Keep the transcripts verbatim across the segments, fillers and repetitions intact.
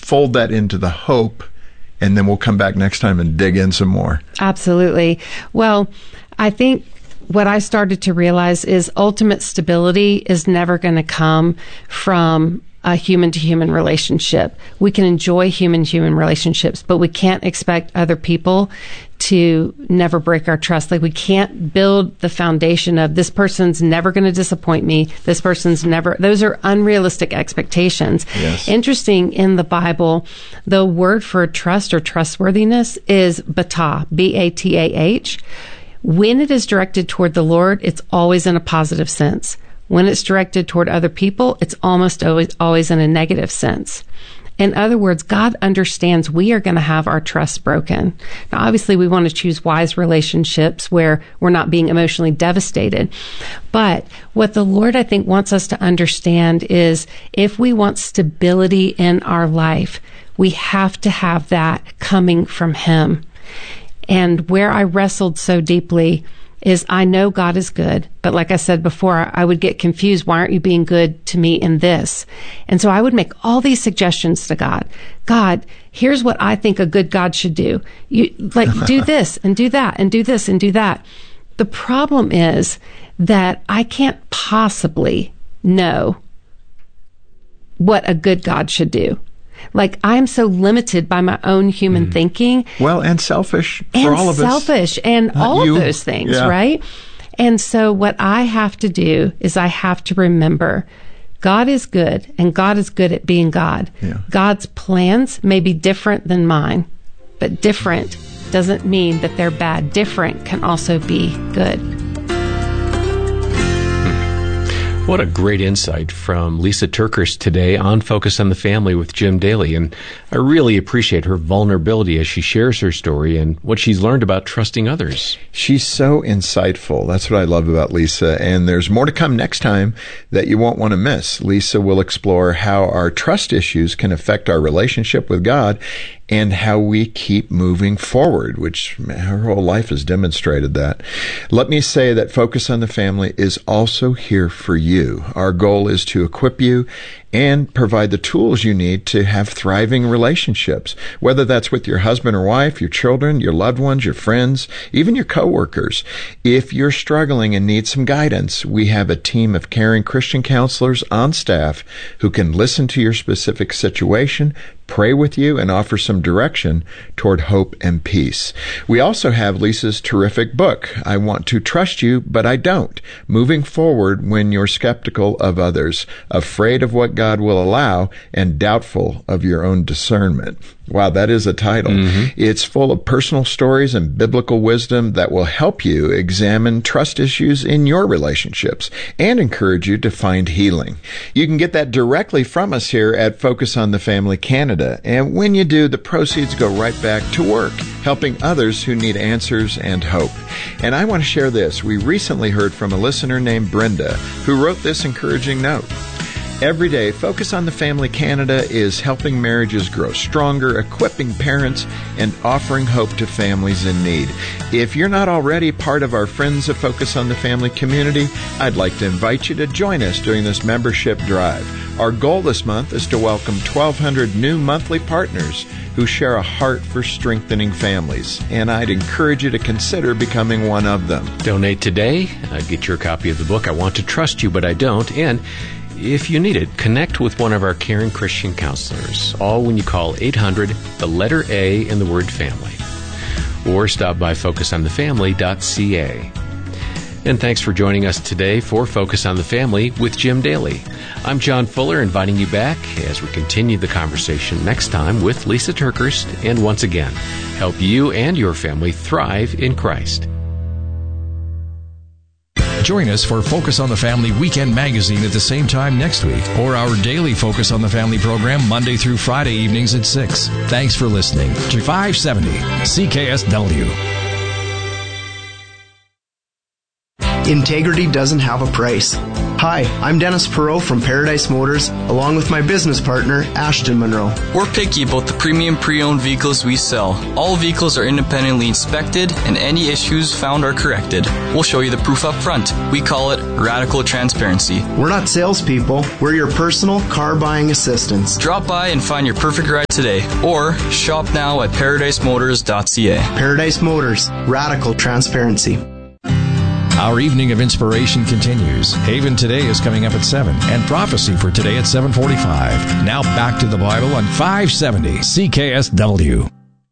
fold that into the hope, and then we'll come back next time and dig in some more. Absolutely. Well, I think what I started to realize is ultimate stability is never going to come from a human-to-human relationship. We can enjoy human-to-human relationships, but we can't expect other people to never break our trust. Like, we can't build the foundation of this person's never going to disappoint me. This person's never, those are unrealistic expectations. Yes. Interesting, in the Bible, the word for trust or trustworthiness is batah, B A T A H. When it is directed toward the Lord, it's always in a positive sense. When it's directed toward other people, it's almost always, always in a negative sense. In other words, God understands we are going to have our trust broken. Now, obviously, we want to choose wise relationships where we're not being emotionally devastated. But what the Lord, I think, wants us to understand is if we want stability in our life, we have to have that coming from Him. And where I wrestled so deeply is I know God is good, but like I said before, I would get confused. Why aren't you being good to me in this? And so I would make all these suggestions to God. God, here's what I think a good God should do. You like do this and do that and do this and do that. The problem is that I can't possibly know what a good God should do. Like, I'm so limited by my own human mm. thinking. Well, and selfish for and all of selfish, us. selfish, and Not all you. of those things, yeah. right? And so what I have to do is I have to remember God is good, and God is good at being God. Yeah. God's plans may be different than mine, but different doesn't mean that they're bad. Different can also be good. What a great insight from Lisa TerKeurst today on Focus on the Family with Jim Daly. And I really appreciate her vulnerability as she shares her story and what she's learned about trusting others. She's so insightful. That's what I love about Lisa. And there's more to come next time that you won't want to miss. Lisa will explore how our trust issues can affect our relationship with God and how we keep moving forward, which her whole life has demonstrated that. Let me say that Focus on the Family is also here for you. Our goal is to equip you and provide the tools you need to have thriving relationships, whether that's with your husband or wife, your children, your loved ones, your friends, even your coworkers. If you're struggling and need some guidance, we have a team of caring Christian counselors on staff who can listen to your specific situation, pray with you, and offer some direction toward hope and peace. We also have Lisa's terrific book, I Want to Trust You, But I Don't, Moving Forward When You're Skeptical of Others, Afraid of What God Will Allow, and Doubtful of Your Own Discernment. Wow, that is a title. Mm-hmm. It's full of personal stories and biblical wisdom that will help you examine trust issues in your relationships and encourage you to find healing. You can get that directly from us here at Focus on the Family Canada. And when you do, the proceeds go right back to work, helping others who need answers and hope. And I want to share this. We recently heard from a listener named Brenda who wrote this encouraging note. Every day, Focus on the Family Canada is helping marriages grow stronger, equipping parents, and offering hope to families in need. If you're not already part of our Friends of Focus on the Family community, I'd like to invite you to join us during this membership drive. Our goal this month is to welcome twelve hundred new monthly partners who share a heart for strengthening families, and I'd encourage you to consider becoming one of them. Donate today. Uh, get your copy of the book, I Want to Trust You, But I Don't, and if you need it, connect with one of our caring Christian counselors, all when you call eight hundred, the letter A, and the word family. Or stop by focus on the family dot c a. And thanks for joining us today for Focus on the Family with Jim Daly. I'm John Fuller, inviting you back as we continue the conversation next time with Lisa TerKeurst, and once again, help you and your family thrive in Christ. Join us for Focus on the Family Weekend Magazine at the same time next week, or our daily Focus on the Family program Monday through Friday evenings at six. Thanks for listening to five seventy C K S W. Integrity doesn't have a price. Hi, I'm Dennis Perot from Paradise Motors, along with my business partner, Ashton Monroe. We're picky about the premium pre-owned vehicles we sell. All vehicles are independently inspected, and any issues found are corrected. We'll show you the proof up front. We call it radical transparency. We're not salespeople. We're your personal car buying assistants. Drop by and find your perfect ride today, or shop now at paradise motors dot c a. Paradise Motors, radical transparency. Our evening of inspiration continues. Haven Today is coming up at seven, and Prophecy for today at seven forty-five. Now back to the Bible on five seventy C K S W.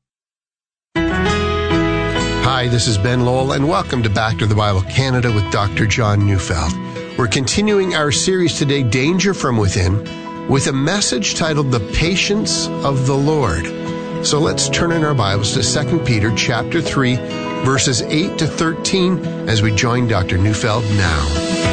Hi, this is Ben Lowell, and welcome to Back to the Bible Canada with Doctor John Neufeld. We're continuing our series today, Danger from Within, with a message titled The Patience of the Lord. So let's turn in our Bibles to Second Peter chapter three, verses eight to thirteen, as we join Doctor Neufeld now.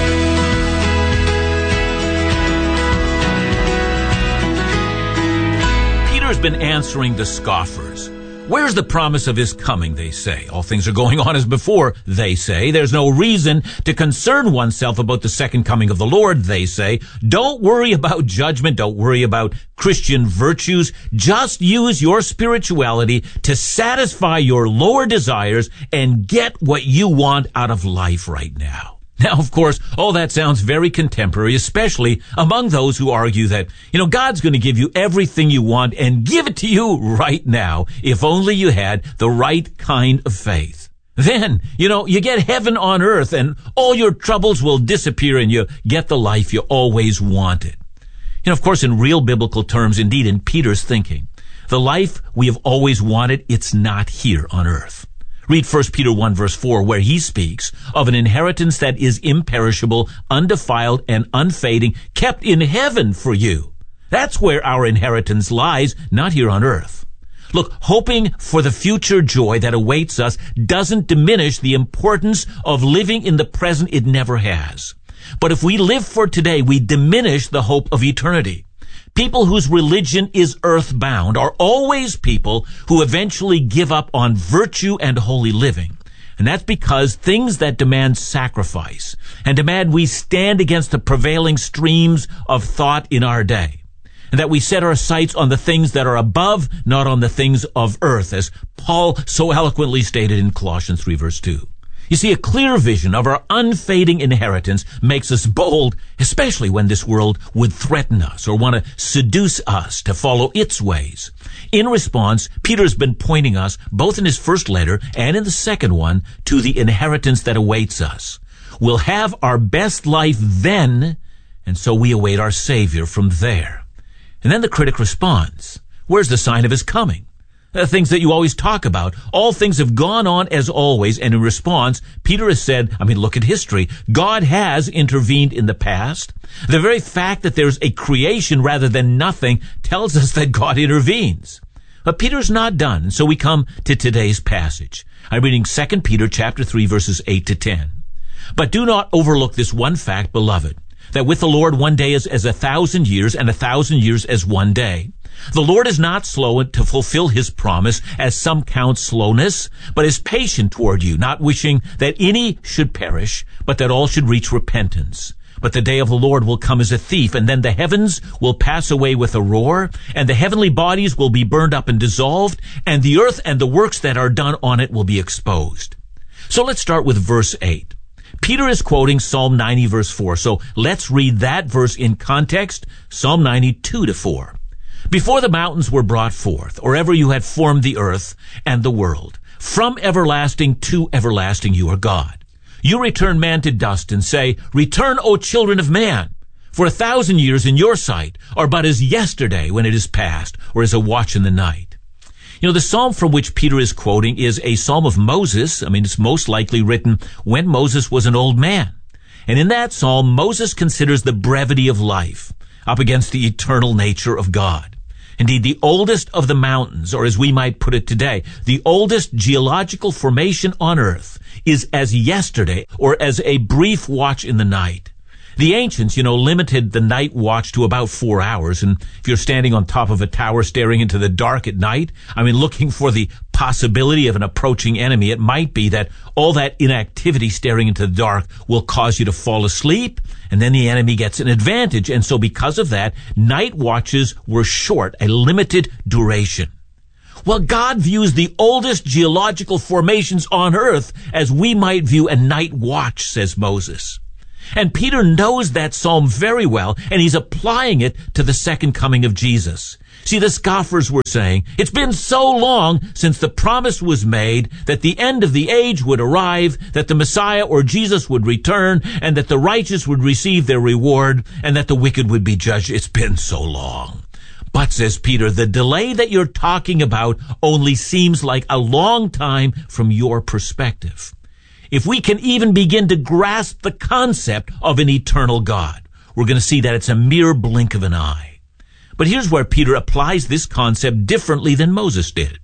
Peter's been answering the scoffers. Where's the promise of his coming, they say. All things are going on as before, they say. There's no reason to concern oneself about the second coming of the Lord, they say. Don't worry about judgment. Don't worry about Christian virtues. Just use your spirituality to satisfy your lower desires and get what you want out of life right now. Now, of course, all that sounds very contemporary, especially among those who argue that, you know, God's going to give you everything you want and give it to you right now, if only you had the right kind of faith. Then, you know, you get heaven on earth and all your troubles will disappear and you get the life you always wanted. You know, of course, in real biblical terms, indeed, in Peter's thinking, the life we have always wanted, it's not here on earth. Read First Peter one verse four, where he speaks of an inheritance that is imperishable, undefiled, and unfading, kept in heaven for you. That's where our inheritance lies, not here on earth. Look, hoping for the future joy that awaits us doesn't diminish the importance of living in the present. It never has. But if we live for today, we diminish the hope of eternity. People whose religion is earthbound are always people who eventually give up on virtue and holy living. And that's because things that demand sacrifice and demand we stand against the prevailing streams of thought in our day, and that we set our sights on the things that are above, not on the things of earth, as Paul so eloquently stated in Colossians three verse two. You see, a clear vision of our unfading inheritance makes us bold, especially when this world would threaten us or want to seduce us to follow its ways. In response, Peter's been pointing us, both in his first letter and in the second one, to the inheritance that awaits us. We'll have our best life then, and so we await our Savior from there. And then the critic responds, where's the sign of his coming? The things that you always talk about. All things have gone on as always, and in response, Peter has said, I mean, look at history. God has intervened in the past. The very fact that there's a creation rather than nothing tells us that God intervenes. But Peter's not done, and so we come to today's passage. I'm reading Second Peter chapter three, verses eight to ten. But do not overlook this one fact, beloved, that with the Lord one day is as a thousand years, and a thousand years as one day. The Lord is not slow to fulfill his promise, as some count slowness, but is patient toward you, not wishing that any should perish, but that all should reach repentance. But the day of the Lord will come as a thief, and then the heavens will pass away with a roar, and the heavenly bodies will be burned up and dissolved, and the earth and the works that are done on it will be exposed. So let's start with verse eight. Peter is quoting Psalm ninety, verse four, so let's read that verse in context, Psalm ninety, two to four. Before the mountains were brought forth, or ever you had formed the earth and the world, from everlasting to everlasting you are God. You return man to dust and say, Return, O children of man. For a thousand years in your sight are but as yesterday when it is past, or as a watch in the night. You know, the psalm from which Peter is quoting is a psalm of Moses. I mean, it's most likely written when Moses was an old man. And in that psalm, Moses considers the brevity of life up against the eternal nature of God. Indeed, the oldest of the mountains, or as we might put it today, the oldest geological formation on earth is as yesterday, or as a brief watch in the night. The ancients, you know, limited the night watch to about four hours. And if you're standing on top of a tower staring into the dark at night, I mean, looking for the possibility of an approaching enemy, it might be that all that inactivity staring into the dark will cause you to fall asleep, and then the enemy gets an advantage. And so because of that, night watches were short, a limited duration. Well, God views the oldest geological formations on earth as we might view a night watch, says Moses. And Peter knows that psalm very well, and he's applying it to the second coming of Jesus. See, the scoffers were saying, it's been so long since the promise was made that the end of the age would arrive, that the Messiah or Jesus would return, and that the righteous would receive their reward, and that the wicked would be judged. It's been so long. But, says Peter, the delay that you're talking about only seems like a long time from your perspective. If we can even begin to grasp the concept of an eternal God, we're going to see that it's a mere blink of an eye. But here's where Peter applies this concept differently than Moses did.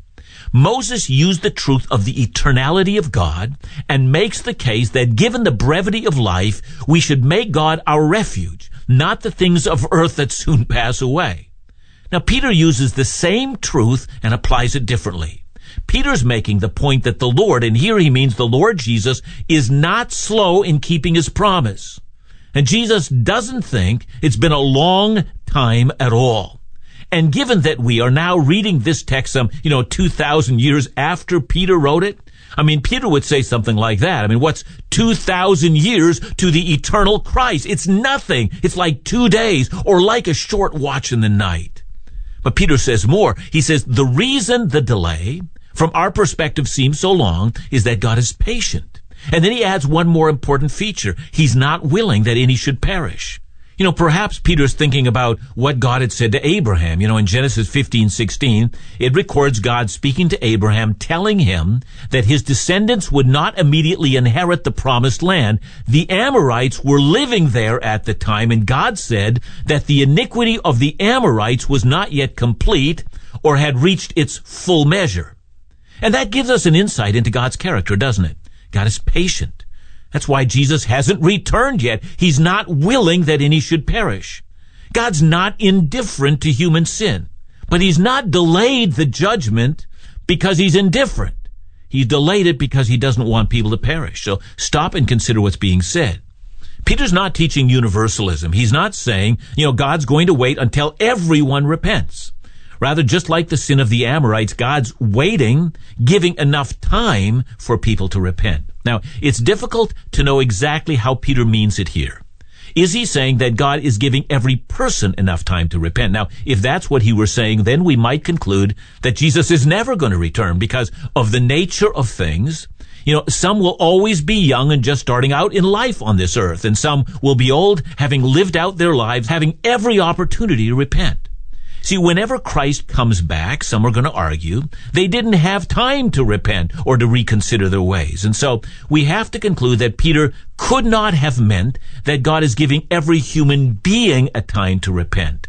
Moses used the truth of the eternality of God and makes the case that given the brevity of life, we should make God our refuge, not the things of earth that soon pass away. Now, Peter uses the same truth and applies it differently. Peter's making the point that the Lord, and here he means the Lord Jesus, is not slow in keeping his promise. And Jesus doesn't think it's been a long time at all. And given that we are now reading this text some, you know, two thousand years after Peter wrote it, I mean, Peter would say something like that. I mean, what's two thousand years to the eternal Christ? It's nothing. It's like two days or like a short watch in the night. But Peter says more. He says the reason the delay from our perspective seems so long is that God is patient. And then he adds one more important feature. He's not willing that any should perish. You know, perhaps Peter's thinking about what God had said to Abraham. You know, in Genesis fifteen sixteen, it records God speaking to Abraham, telling him that his descendants would not immediately inherit the promised land. The Amorites were living there at the time, and God said that the iniquity of the Amorites was not yet complete or had reached its full measure. And that gives us an insight into God's character, doesn't it? God is patient. That's why Jesus hasn't returned yet. He's not willing that any should perish. God's not indifferent to human sin, but he's not delayed the judgment because he's indifferent. He's delayed it because he doesn't want people to perish. So stop and consider what's being said. Peter's not teaching universalism. He's not saying, you know, God's going to wait until everyone repents. Rather, just like the sin of the Amorites, God's waiting, giving enough time for people to repent. Now, it's difficult to know exactly how Peter means it here. Is he saying that God is giving every person enough time to repent? Now, if that's what he were saying, then we might conclude that Jesus is never going to return because of the nature of things. You know, some will always be young and just starting out in life on this earth, and some will be old, having lived out their lives, having every opportunity to repent. See, whenever Christ comes back, some are going to argue they didn't have time to repent or to reconsider their ways. And so we have to conclude that Peter could not have meant that God is giving every human being a time to repent.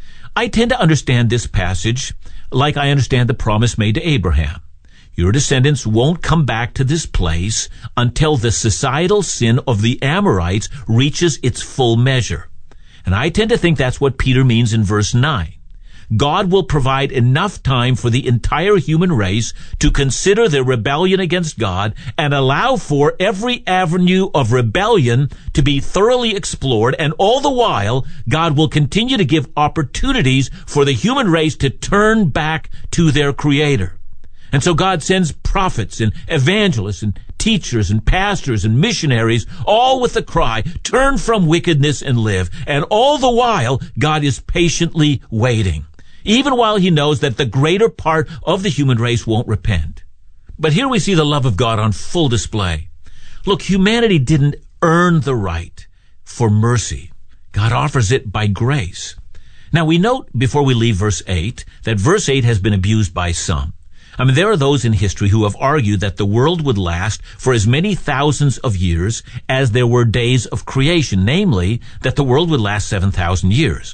I tend to understand this passage like I understand the promise made to Abraham. Your descendants won't come back to this place until the societal sin of the Amorites reaches its full measure. And I tend to think that's what Peter means in verse nine. God will provide enough time for the entire human race to consider their rebellion against God and allow for every avenue of rebellion to be thoroughly explored, and all the while, God will continue to give opportunities for the human race to turn back to their Creator. And so God sends prophets and evangelists and teachers and pastors and missionaries, all with the cry, turn from wickedness and live. And all the while, God is patiently waiting, even while he knows that the greater part of the human race won't repent. But here we see the love of God on full display. Look, humanity didn't earn the right for mercy. God offers it by grace. Now we note before we leave verse eight that verse eight has been abused by some. I mean, there are those in history who have argued that the world would last for as many thousands of years as there were days of creation, namely, that the world would last seven thousand years.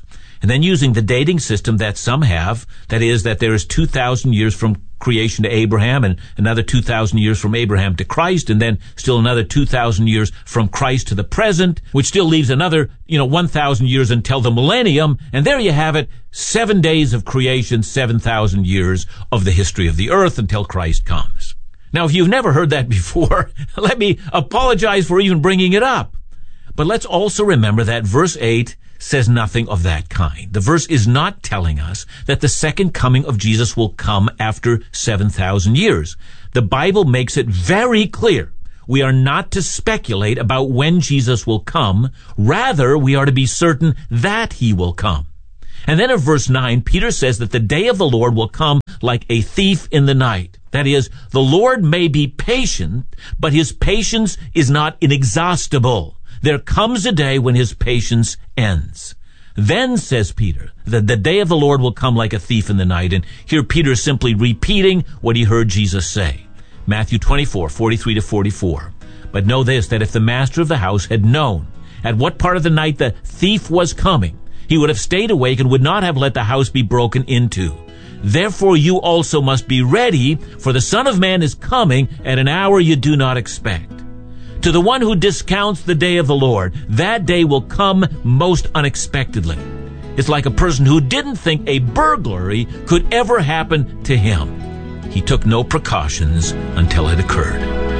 And then using the dating system that some have, that is, that there is two thousand years from creation to Abraham and another two thousand years from Abraham to Christ, and then still another two thousand years from Christ to the present, which still leaves another, you know, one thousand years until the millennium. And there you have it, seven days of creation, seven thousand years of the history of the earth until Christ comes. Now, if you've never heard that before, let me apologize for even bringing it up. But let's also remember that verse eight says nothing of that kind. The verse is not telling us that the second coming of Jesus will come after seven thousand years. The Bible makes it very clear we are not to speculate about when Jesus will come. Rather, we are to be certain that he will come. And then in verse nine, Peter says that the day of the Lord will come like a thief in the night. That is, the Lord may be patient, but his patience is not inexhaustible. There comes a day when his patience ends. Then, says Peter, that the day of the Lord will come like a thief in the night. And here Peter is simply repeating what he heard Jesus say. Matthew twenty-four, forty-three to forty-four. But know this, that if the master of the house had known at what part of the night the thief was coming, he would have stayed awake and would not have let the house be broken into. Therefore you also must be ready, for the Son of Man is coming at an hour you do not expect. To the one who discounts the day of the Lord, that day will come most unexpectedly. It's like a person who didn't think a burglary could ever happen to him. He took no precautions until it occurred.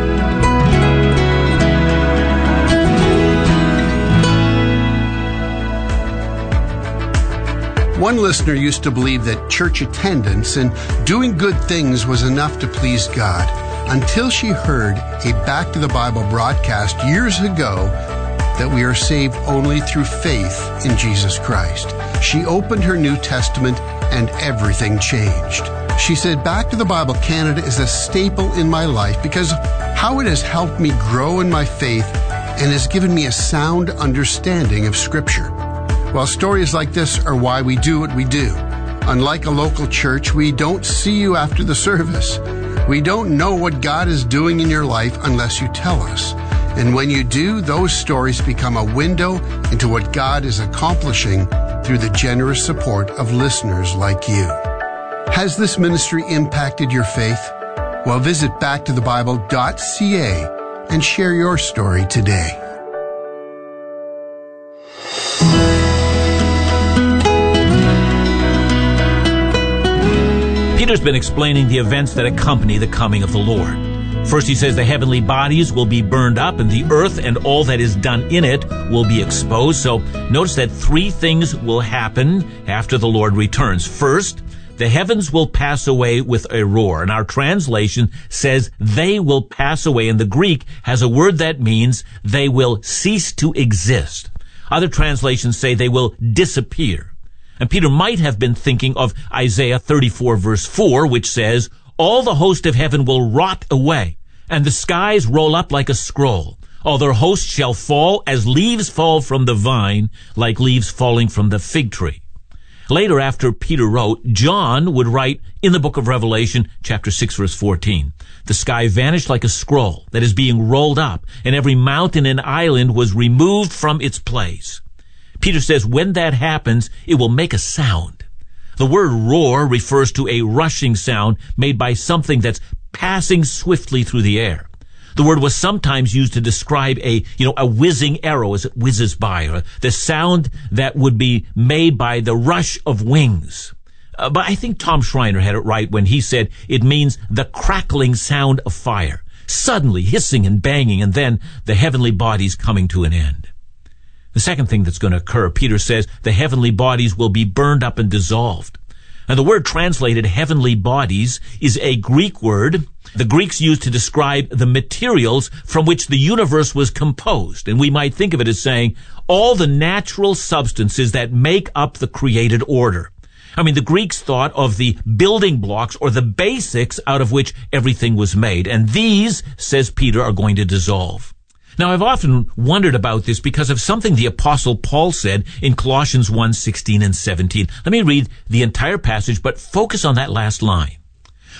One listener used to believe that church attendance and doing good things was enough to please God, until she heard a Back to the Bible broadcast years ago that we are saved only through faith in Jesus Christ. She opened her New Testament and everything changed. She said, Back to the Bible Canada is a staple in my life because how it has helped me grow in my faith and has given me a sound understanding of Scripture. Well, stories like this are why we do what we do. Unlike a local church, we don't see you after the service. We don't know what God is doing in your life unless you tell us. And when you do, those stories become a window into what God is accomplishing through the generous support of listeners like you. Has this ministry impacted your faith? Well, visit back to the bible dot c a and share your story today. Peter's been explaining the events that accompany the coming of the Lord. First, he says the heavenly bodies will be burned up and the earth and all that is done in it will be exposed. So notice that three things will happen after the Lord returns. First, the heavens will pass away with a roar. And our translation says they will pass away. And the Greek has a word that means they will cease to exist. Other translations say they will disappear. And Peter might have been thinking of Isaiah thirty-four verse four, which says, all the host of heaven will rot away, and the skies roll up like a scroll. All their hosts shall fall as leaves fall from the vine, like leaves falling from the fig tree. Later, after Peter wrote, John would write in the book of Revelation, chapter six, verse fourteen, the sky vanished like a scroll that is being rolled up, and every mountain and island was removed from its place. Peter says when that happens, it will make a sound. The word roar refers to a rushing sound made by something that's passing swiftly through the air. The word was sometimes used to describe a, you know, a whizzing arrow as it whizzes by, or the sound that would be made by the rush of wings. Uh, but I think Tom Schreiner had it right when he said it means the crackling sound of fire, suddenly hissing and banging, and then the heavenly bodies coming to an end. The second thing that's going to occur, Peter says, the heavenly bodies will be burned up and dissolved. And the word translated heavenly bodies is a Greek word the Greeks used to describe the materials from which the universe was composed. And we might think of it as saying all the natural substances that make up the created order. I mean, the Greeks thought of the building blocks or the basics out of which everything was made. And these, says Peter, are going to dissolve. Now, I've often wondered about this because of something the Apostle Paul said in Colossians one, sixteen and seventeen. Let me read the entire passage, but focus on that last line.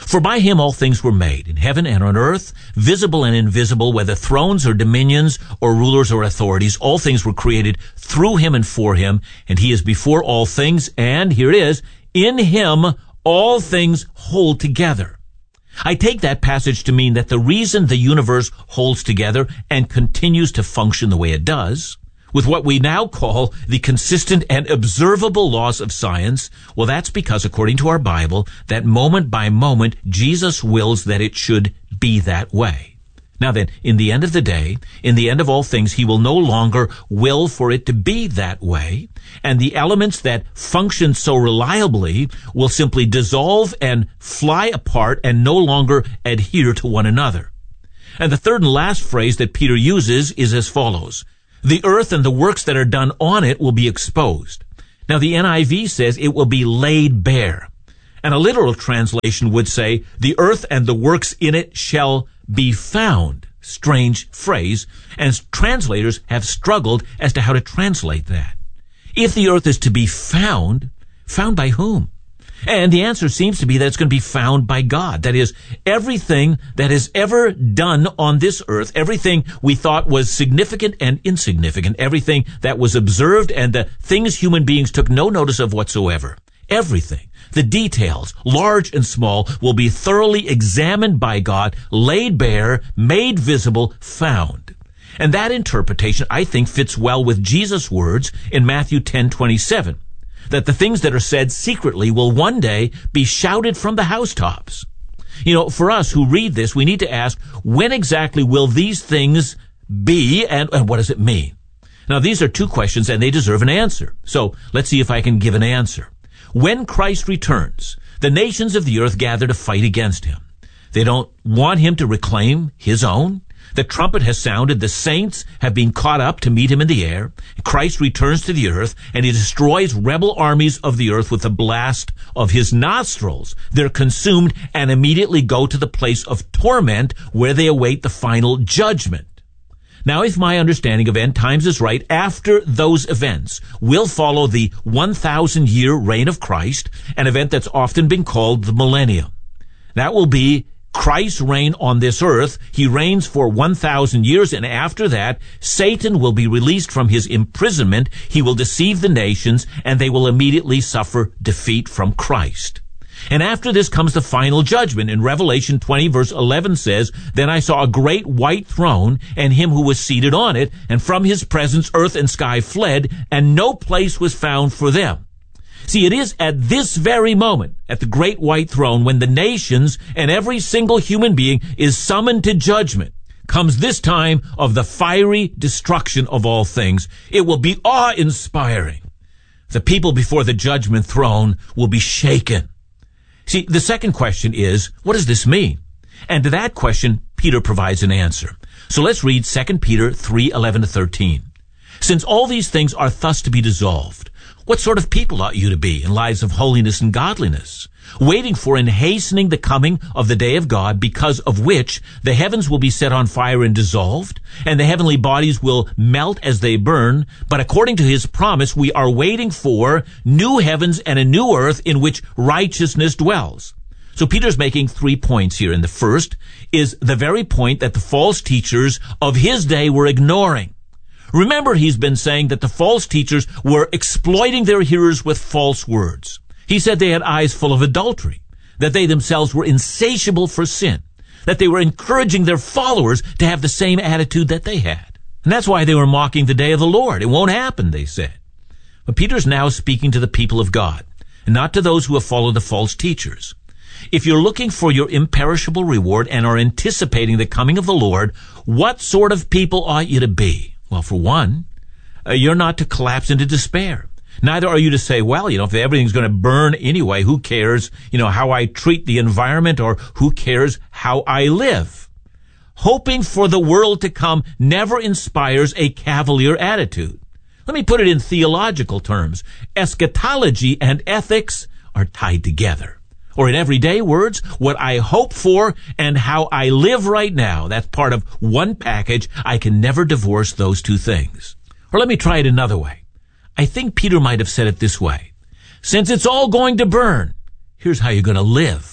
For by him all things were made, in heaven and on earth, visible and invisible, whether thrones or dominions or rulers or authorities. All things were created through him and for him, and he is before all things, and here it is, in him all things hold together. I take that passage to mean that the reason the universe holds together and continues to function the way it does, with what we now call the consistent and observable laws of science, well, that's because, according to our Bible, that moment by moment, Jesus wills that it should be that way. Now then, in the end of the day, in the end of all things, he will no longer will for it to be that way, and the elements that function so reliably will simply dissolve and fly apart and no longer adhere to one another. And the third and last phrase that Peter uses is as follows: the earth and the works that are done on it will be exposed. Now the N I V says it will be laid bare. And a literal translation would say, the earth and the works in it shall be found. Strange phrase, and translators have struggled as to how to translate that. If the earth is to be found, found by whom? And the answer seems to be that it's going to be found by God. That is, everything that is ever done on this earth, everything we thought was significant and insignificant, everything that was observed and the things human beings took no notice of whatsoever, everything, the details, large and small, will be thoroughly examined by God, laid bare, made visible, found. And that interpretation, I think, fits well with Jesus' words in Matthew ten twenty-seven. That the things that are said secretly will one day be shouted from the housetops. You know, for us who read this, we need to ask, when exactly will these things be, and, and what does it mean? Now, these are two questions, and they deserve an answer. So, let's see if I can give an answer. When Christ returns, the nations of the earth gather to fight against him. They don't want him to reclaim his own. The trumpet has sounded. The saints have been caught up to meet him in the air. Christ returns to the earth, and he destroys rebel armies of the earth with the blast of his nostrils. They're consumed and immediately go to the place of torment where they await the final judgment. Now, if my understanding of end times is right, after those events will follow the one thousand year reign of Christ, an event that's often been called the millennium. That will be Christ's reign on this earth. He reigns for one thousand years, and after that, Satan will be released from his imprisonment. He will deceive the nations, and they will immediately suffer defeat from Christ. And after this comes the final judgment. In Revelation twenty, verse eleven says, "Then I saw a great white throne, and him who was seated on it, and from his presence earth and sky fled, and no place was found for them." See, it is at this very moment, at the great white throne, when the nations and every single human being is summoned to judgment, comes this time of the fiery destruction of all things. It will be awe-inspiring. The people before the judgment throne will be shaken. See, the second question is, what does this mean? And to that question, Peter provides an answer. So let's read Second Peter three eleven to thirteen. "Since all these things are thus to be dissolved, what sort of people ought you to be in lives of holiness and godliness, waiting for and hastening the coming of the day of God, because of which the heavens will be set on fire and dissolved, and the heavenly bodies will melt as they burn. But according to his promise, we are waiting for new heavens and a new earth in which righteousness dwells." So Peter's making three points here. And the first is the very point that the false teachers of his day were ignoring. Remember, he's been saying that the false teachers were exploiting their hearers with false words. He said they had eyes full of adultery, that they themselves were insatiable for sin, that they were encouraging their followers to have the same attitude that they had. And that's why they were mocking the day of the Lord. It won't happen, they said. But Peter's now speaking to the people of God, and not to those who have followed the false teachers. If you're looking for your imperishable reward and are anticipating the coming of the Lord, what sort of people ought you to be? Well, for one, uh, you're not to collapse into despair. Neither are you to say, well, you know, if everything's going to burn anyway, who cares, you know, how I treat the environment, or who cares how I live? Hoping for the world to come never inspires a cavalier attitude. Let me put it in theological terms. Eschatology and ethics are tied together. Or in everyday words, what I hope for and how I live right now, that's part of one package. I can never divorce those two things. Or let me try it another way. I think Peter might have said it this way. Since it's all going to burn, here's how you're going to live.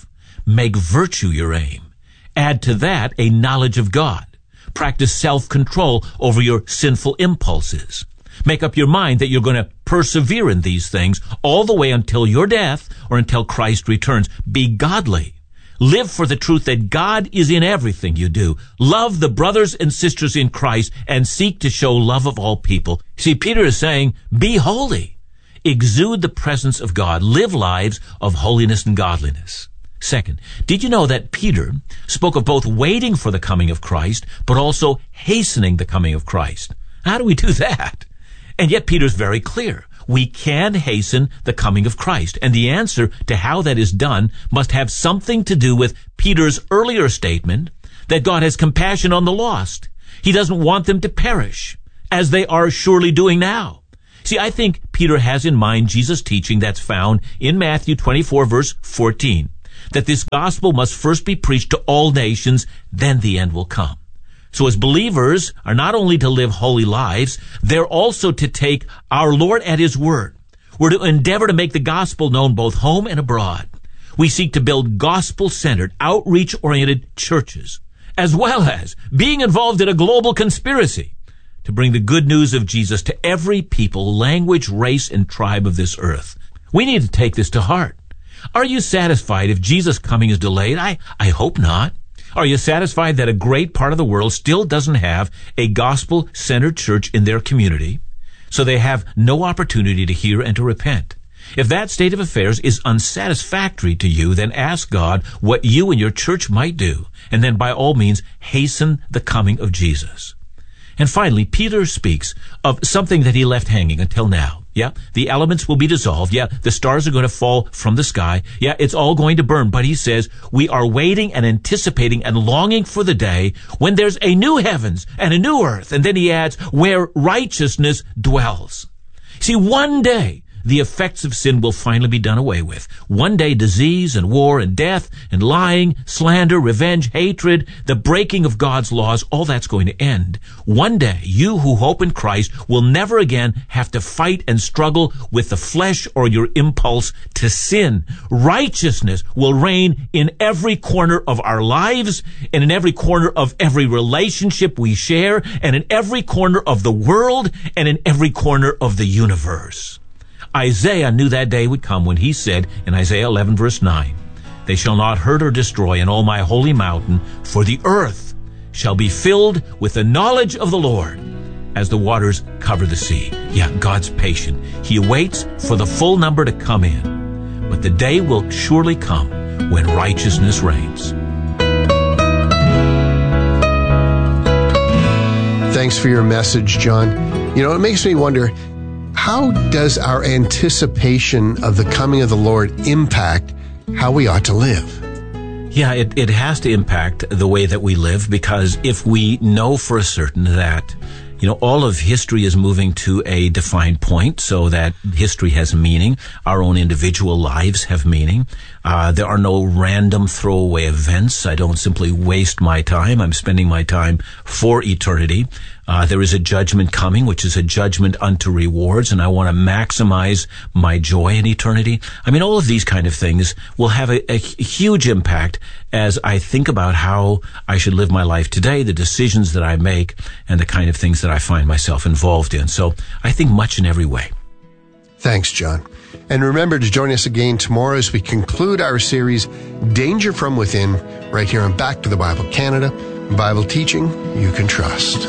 Make virtue your aim. Add to that a knowledge of God. Practice self-control over your sinful impulses. Make up your mind that you're going to persevere in these things all the way until your death or until Christ returns. Be godly. Live for the truth that God is in everything you do. Love the brothers and sisters in Christ and seek to show love of all people. See, Peter is saying, be holy. Exude the presence of God. Live lives of holiness and godliness. Second, did you know that Peter spoke of both waiting for the coming of Christ, but also hastening the coming of Christ? How do we do that? And yet Peter's very clear. We can hasten the coming of Christ. And the answer to how that is done must have something to do with Peter's earlier statement that God has compassion on the lost. He doesn't want them to perish, as they are surely doing now. See, I think Peter has in mind Jesus' teaching that's found in Matthew twenty-four, verse fourteen, that this gospel must first be preached to all nations, then the end will come. So as believers are not only to live holy lives, they're also to take our Lord at His word. We're to endeavor to make the gospel known both home and abroad. We seek to build gospel-centered, outreach-oriented churches, as well as being involved in a global conspiracy to bring the good news of Jesus to every people, language, race, and tribe of this earth. We need to take this to heart. Are you satisfied if Jesus' coming is delayed? I, I hope not. Are you satisfied that a great part of the world still doesn't have a gospel-centered church in their community, so they have no opportunity to hear and to repent? If that state of affairs is unsatisfactory to you, then ask God what you and your church might do, and then by all means hasten the coming of Jesus. And finally, Peter speaks of something that he left hanging until now. Yeah, the elements will be dissolved. Yeah, the stars are going to fall from the sky. Yeah, it's all going to burn. But he says, we are waiting and anticipating and longing for the day when there's a new heavens and a new earth. And then he adds, where righteousness dwells. See, one day, the effects of sin will finally be done away with. One day, disease and war and death and lying, slander, revenge, hatred, the breaking of God's laws, all that's going to end. One day, you who hope in Christ will never again have to fight and struggle with the flesh or your impulse to sin. Righteousness will reign in every corner of our lives and in every corner of every relationship we share and in every corner of the world and in every corner of the universe. Isaiah knew that day would come when he said in Isaiah eleven, verse nine, they shall not hurt or destroy in all my holy mountain, for the earth shall be filled with the knowledge of the Lord as the waters cover the sea. Yeah, God's patient. He waits for the full number to come in, but the day will surely come when righteousness reigns. Thanks for your message, John. You know, it makes me wonder, how does our anticipation of the coming of the Lord impact how we ought to live? Yeah, it, it has to impact the way that we live, because if we know for a certain that, you know, all of history is moving to a defined point so that history has meaning, our own individual lives have meaning. Uh, there are no random throwaway events. I don't simply waste my time. I'm spending my time for eternity. Uh, there is a judgment coming, which is a judgment unto rewards, and I want to maximize my joy in eternity. I mean, all of these kind of things will have a, a huge impact as I think about how I should live my life today, the decisions that I make, and the kind of things that I find myself involved in. So I think much in every way. Thanks, John. And remember to join us again tomorrow as we conclude our series, Danger from Within, right here on Back to the Bible Canada, Bible teaching you can trust.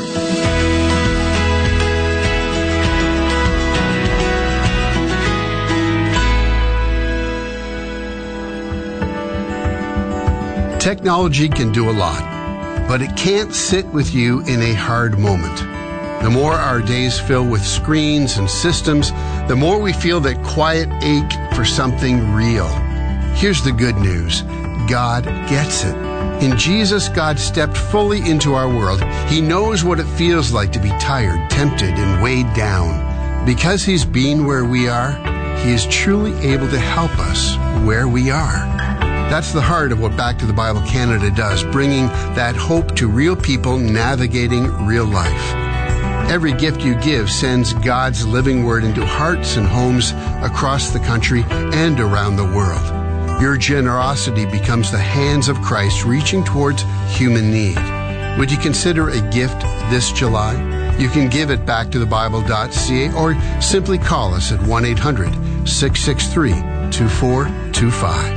Technology can do a lot, but it can't sit with you in a hard moment. The more our days fill with screens and systems, the more we feel that quiet ache for something real. Here's the good news. God gets it. In Jesus, God stepped fully into our world. He knows what it feels like to be tired, tempted, and weighed down. Because He's been where we are, He is truly able to help us where we are. That's the heart of what Back to the Bible Canada does, bringing that hope to real people navigating real life. Every gift you give sends God's living word into hearts and homes across the country and around the world. Your generosity becomes the hands of Christ reaching towards human need. Would you consider a gift this July? You can give at back to the bible dot c a or simply call us at one eight hundred six six three two four two five.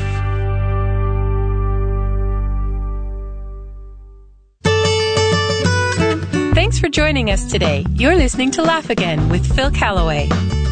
Thanks for joining us today. You're listening to Laugh Again with Phil Callaway.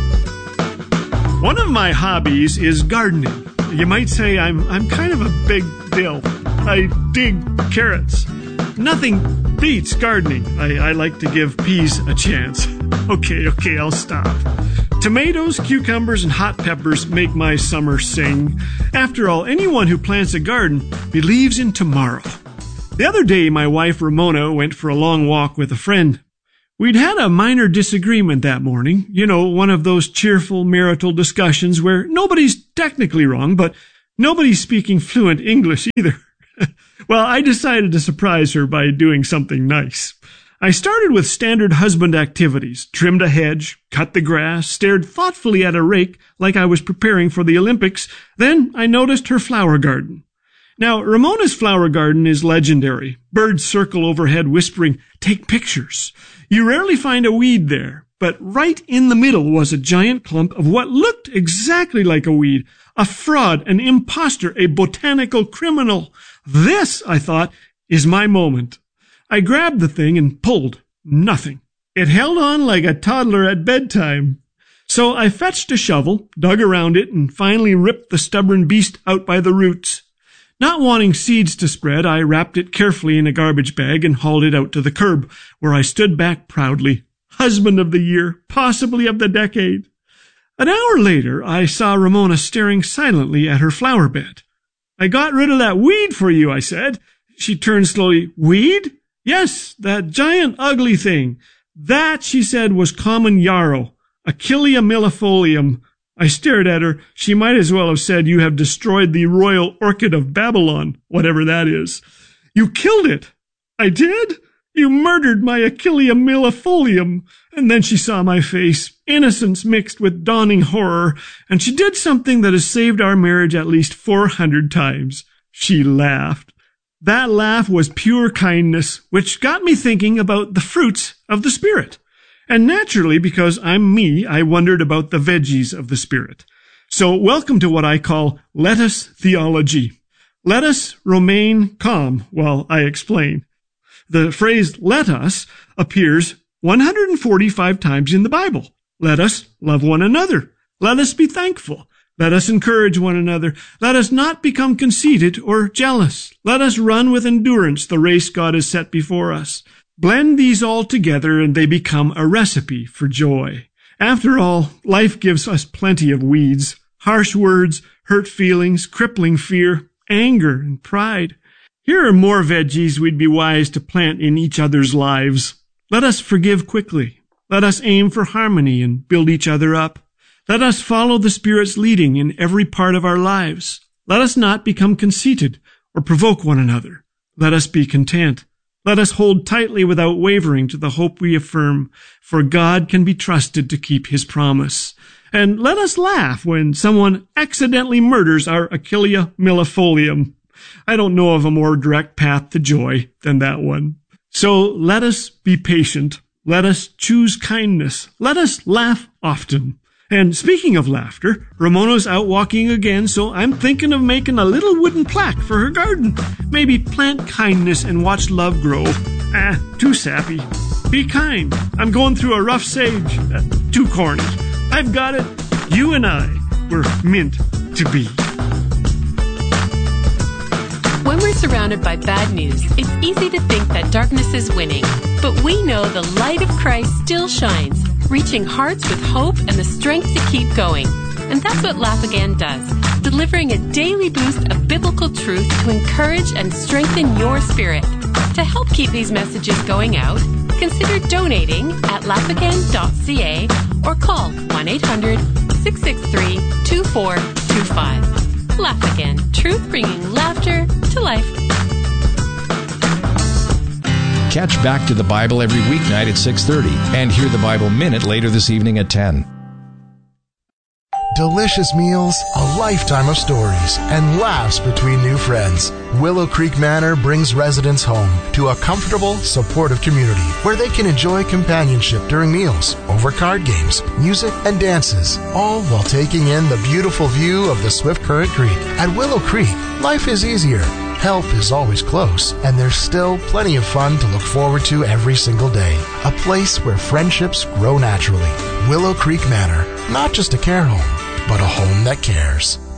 One of my hobbies is gardening. You might say I'm I'm kind of a big deal. I dig carrots. Nothing beats gardening. I, I like to give peas a chance. Okay, okay, I'll stop. Tomatoes, cucumbers, and hot peppers make my summer sing. After all, anyone who plants a garden believes in tomorrow. The other day, my wife Ramona went for a long walk with a friend. We'd had a minor disagreement that morning. You know, one of those cheerful marital discussions where nobody's technically wrong, but nobody's speaking fluent English either. Well, I decided to surprise her by doing something nice. I started with standard husband activities, trimmed a hedge, cut the grass, stared thoughtfully at a rake like I was preparing for the Olympics. Then I noticed her flower garden. Now, Ramona's flower garden is legendary. Birds circle overhead whispering, "Take pictures." You rarely find a weed there, but right in the middle was a giant clump of what looked exactly like a weed. A fraud, an imposter, a botanical criminal. This, I thought, is my moment. I grabbed the thing and pulled. Nothing. It held on like a toddler at bedtime. So I fetched a shovel, dug around it, and finally ripped the stubborn beast out by the roots. Not wanting seeds to spread, I wrapped it carefully in a garbage bag and hauled it out to the curb, where I stood back proudly. Husband of the year, possibly of the decade. An hour later, I saw Ramona staring silently at her flower bed. "I got rid of that weed for you," I said. She turned slowly. "Weed?" "Yes, that giant ugly thing. That," she said, "was common yarrow, Achillea millefolium." I stared at her. She might as well have said, "You have destroyed the royal orchid of Babylon," whatever that is. "You killed it." "I did? You murdered my Achillea millefolium." And then she saw my face, innocence mixed with dawning horror, and she did something that has saved our marriage at least four hundred times. She laughed. That laugh was pure kindness, which got me thinking about the fruits of the Spirit. And naturally, because I'm me, I wondered about the veggies of the Spirit. So welcome to what I call lettuce theology. Let us remain calm while I explain. The phrase "let us" appears one hundred forty-five times in the Bible. Let us love one another. Let us be thankful. Let us encourage one another. Let us not become conceited or jealous. Let us run with endurance the race God has set before us. Blend these all together and they become a recipe for joy. After all, life gives us plenty of weeds, harsh words, hurt feelings, crippling fear, anger, and pride. Here are more veggies we'd be wise to plant in each other's lives. Let us forgive quickly. Let us aim for harmony and build each other up. Let us follow the Spirit's leading in every part of our lives. Let us not become conceited or provoke one another. Let us be content. Let us hold tightly without wavering to the hope we affirm, for God can be trusted to keep his promise. And let us laugh when someone accidentally murders our Achillea millefolium. I don't know of a more direct path to joy than that one. So let us be patient. Let us choose kindness. Let us laugh often. And speaking of laughter, Ramona's out walking again, so I'm thinking of making a little wooden plaque for her garden. Maybe plant kindness and watch love grow. Ah, too sappy. Be kind. I'm going through a rough sage. Uh, too corny. I've got it. You and I were meant to be. When we're surrounded by bad news, it's easy to think that darkness is winning. But we know the light of Christ still shines, reaching hearts with hope and the strength to keep going. And that's what Laugh Again does, delivering a daily boost of biblical truth to encourage and strengthen your spirit. To help keep these messages going out, consider donating at laugh again dot c a or call one eight hundred six six three two four two five. Laugh Again, truth bringing laughter to life. Catch Back to the Bible every weeknight at six thirty and hear the Bible Minute later this evening at ten. delicious meals, a lifetime of stories, and laughs between new friends. Willow Creek Manor brings residents home to a comfortable, supportive community where they can enjoy companionship during meals, over card games, music, and dances, all while taking in the beautiful view of the Swift Current Creek. At Willow Creek, life is easier. Help is always close, and there's still plenty of fun to look forward to every single day. A place where friendships grow naturally. Willow Creek Manor, not just a care home, but a home that cares.